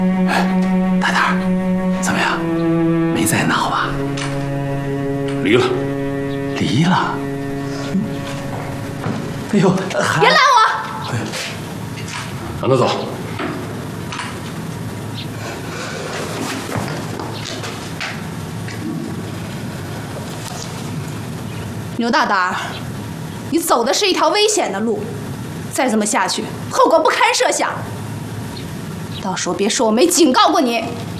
大胆儿，怎么样？没再闹吧？ 离了。 离了？哎呦， 别拦我！ 让他走。 牛大胆，你走的是一条危险的路，再这么下去，后果不堪设想。到时候别说我没警告过你。